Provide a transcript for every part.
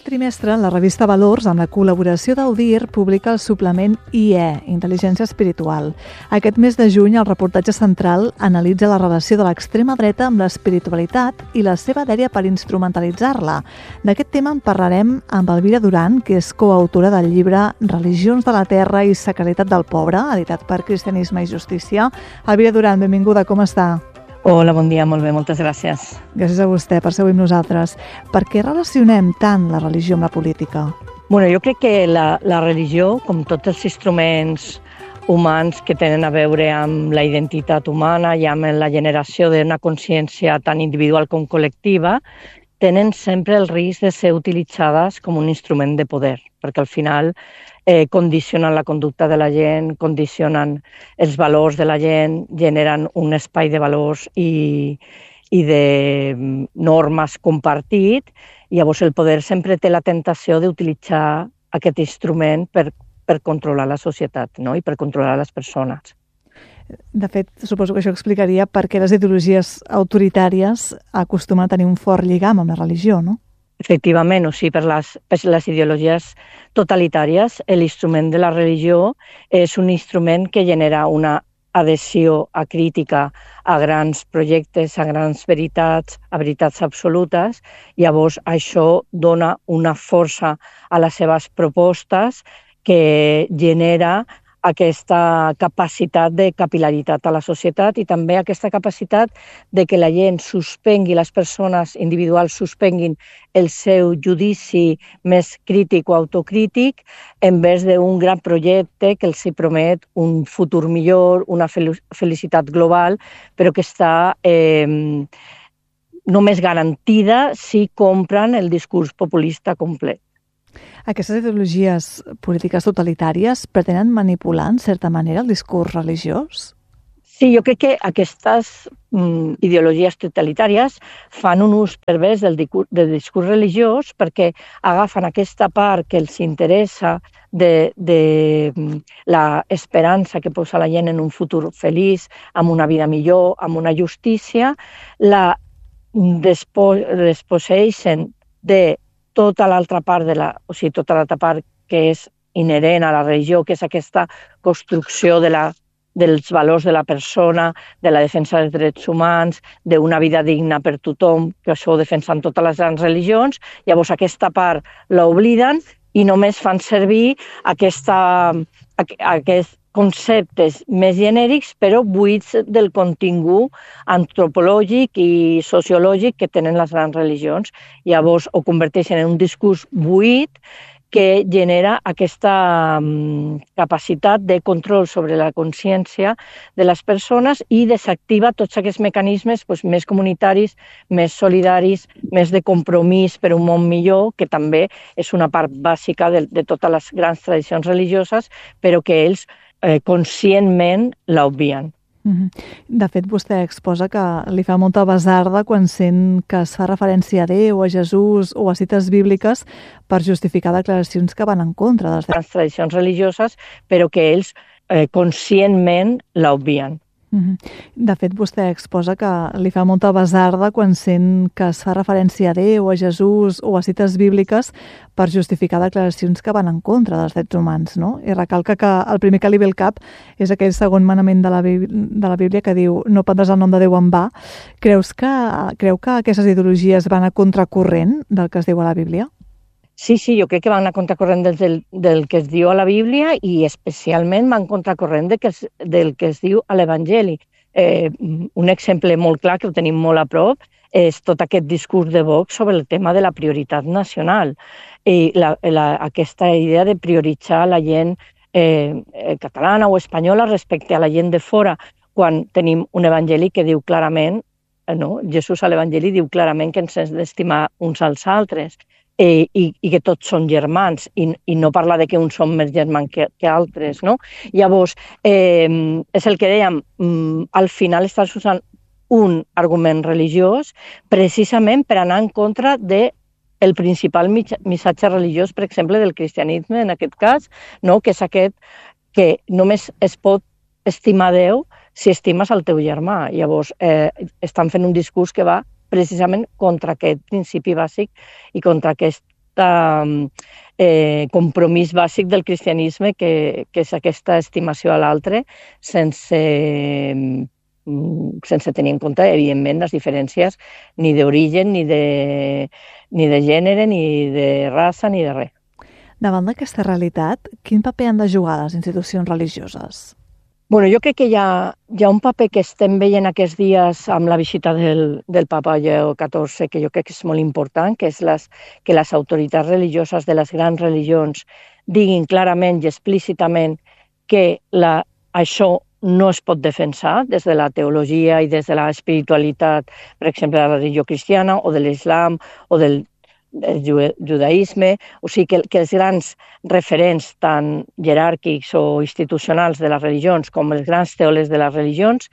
trimestre, la revista Valors, amb la col·laboració d'Audir, publica el suplement IE, Intel·ligència Espiritual. Aquest mes de juny, el reportatge central analitza la relació de l'extrema dreta amb l'espiritualitat i la seva dèria per instrumentalitzar-la. D'aquest tema en parlarem amb Elvira Duran, que és coautora del llibre Religions de la Terra i Sacralitat del Pobre, editat per Cristianisme i Justícia. Elvira Duran, benvinguda, com està? Hola, bon dia, molt bé, moltes gràcies. Gràcies a vostè per ser avui amb nosaltres. Per què relacionem tant la religió amb la política? Jo crec que la religió, com tots els instruments humans que tenen a veure amb la identitat humana i amb la generació d'una consciència tant individual com col·lectiva, tenen sempre el risc de ser utilitzades com un instrument de poder, perquè al final condicionen la conducta de la gent, condicionen els valors de la gent, generen un espai de valors i de normes compartit, i llavors el poder sempre té la tentació d'utilitzar aquest instrument per controlar la societat, no? I per controlar les persones. De fet, suposo que això explicaria per què les ideologies autoritàries acostumen a tenir un fort lligam amb la religió, no? Efectivament, o sigui, per les ideologies totalitàries, l'instrument de la religió és un instrument que genera una adhesió a crítica a grans projectes, a grans veritats, a veritats absolutes. Llavors, això dona una força a les seves propostes que genera aquesta capacitat de capil·laritat a la societat i també aquesta capacitat de que la gent suspengui, les persones individuals suspenguin el seu judici més crític o autocrític en vez d'un gran projecte que els promet un futur millor, una felicitat global, però que està només garantida si compren el discurs populista complet. Aquestes ideologies polítiques totalitàries pretenen manipular, en certa manera, el discurs religiós? Sí, jo crec que aquestes ideologies totalitàries fan un ús pervers del discurs religiós perquè agafen aquesta part que els interessa de l'esperança que posa la gent en un futur feliç, amb una vida millor, amb una justícia, la desposseixen de tota l'altra part tota l'altra part que és inherent a la religió, que és aquesta construcció dels valors de la persona, de la defensa dels drets humans, d'una vida digna per tothom, que això ho defensen totes les grans religions. Llavors aquesta part l'obliden i només fan servir aquests conceptes més genèrics, però buits del contingut antropològic i sociològic que tenen les grans religions. Llavors ho converteixen en un discurs buit que genera aquesta capacitat de control sobre la consciència de les persones i desactiva tots aquests mecanismes més comunitaris, més solidaris, més de compromís per un món millor, que també és una part bàsica de totes les grans tradicions religioses, però que ells conscientment l'obvien. De fet, vostè exposa que li fa molta basarda quan sent que es fa referència a Déu, a Jesús o a cites bíbliques per justificar declaracions que van en contra de les tradicions religioses, però que ells conscientment l'obvien. De fet, vostè exposa que li fa molta basarda quan sent que es fa referència a Déu, a Jesús o a cites bíbliques per justificar declaracions que van en contra dels drets humans, no? I recalca que el primer que li ve al cap és aquell segon manament de la Bíblia que diu no prendràs el nom de Déu en va. Creu que aquestes ideologies van a contracorrent del que es diu a la Bíblia? Sí, jo crec que van a contracorrent del que es diu a la Bíblia i especialment van contracorrent del que es diu a l'Evangeli. Un exemple molt clar que ho tenim molt a prop és tot aquest discurs de Vox sobre el tema de la prioritat nacional i aquesta idea de prioritzar la gent catalana o espanyola respecte a la gent de fora, quan tenim un evangeli que diu clarament, Jesús a l'Evangeli diu clarament que ens hem d'estimar uns als altres. I que tots són germans i no parla de que uns són més germans que altres, no? Llavors, és el que dèiem, al final estàs usant un argument religiós precisament per anar en contra del principal missatge religiós, per exemple, del cristianisme, en aquest cas, no? Que és aquest que només es pot estimar Déu si estimes el teu germà. Llavors, estan fent un discurs que va precisament contra aquest principi bàsic i contra aquest compromís bàsic del cristianisme, que és aquesta estimació a l'altre, sense tenir en compte, evidentment, les diferències ni d'origen, ni de gènere, ni de raça, ni de res. Davant d'aquesta realitat, quin paper han de jugar les institucions religioses? Bueno, jo crec que hi ha un paper que estem veient aquests dies amb la visita del papa Lleó XIV, que jo crec que és molt important, que és que les autoritats religioses de les grans religions diguin clarament i explícitament que això no es pot defensar des de la teologia i des de l'espiritualitat, per exemple, de la religió cristiana o de l'islam o del judaïsme, o sigui que els grans referents tant jeràrquics o institucionals de les religions com els grans teòlegs de les religions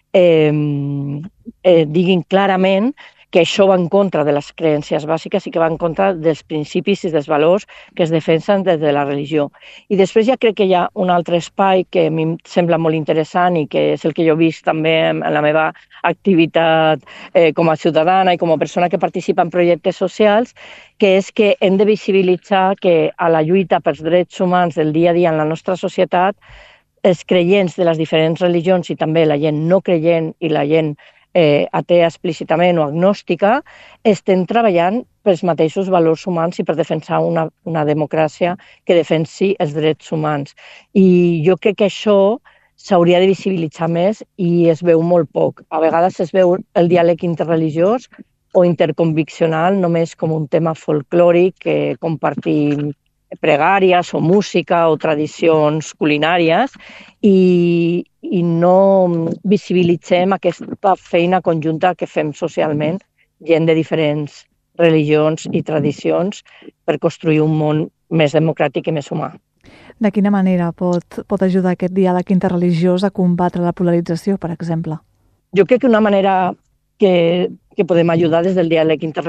diguin clarament que això va en contra de les creences bàsiques i que va en contra dels principis i dels valors que es defensen des de la religió. I després ja crec que hi ha un altre espai que a mi em sembla molt interessant i que és el que jo he vist també en la meva activitat com a ciutadana i com a persona que participa en projectes socials, que és que hem de visibilitzar que a la lluita pels drets humans del dia a dia en la nostra societat, els creients de les diferents religions i també la gent no creient i la gent atea explícitament o agnòstica, estem treballant pels mateixos valors humans i per defensar una democràcia que defensi els drets humans. I jo crec que això s'hauria de visibilitzar més i es veu molt poc. A vegades es veu el diàleg interreligiós o interconviccional només com un tema folclòric que compartim pregàries o música o tradicions culinàries i no visibilitzem aquesta feina conjunta que fem socialment gent de diferents religions i tradicions per construir un món més democràtic i més humà. De quina manera pot ajudar aquest diàleg interreligiós a combatre la polarització, per exemple? Jo crec que una manera que podem ajudar des del diàleg interreligiós